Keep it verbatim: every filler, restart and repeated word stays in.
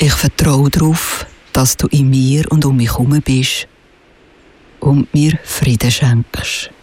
Ich vertraue darauf, dass du in mir und um mich herum bist und mir Frieden schenkst.